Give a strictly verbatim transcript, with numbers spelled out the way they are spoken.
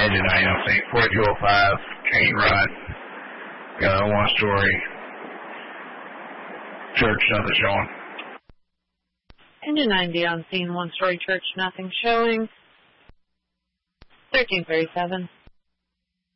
Engine nine on scene, forty-two oh five, Cane Run. Got a one-story church, nothing showing. Engine ninety on scene, one-story church, nothing showing. thirteen thirty-seven.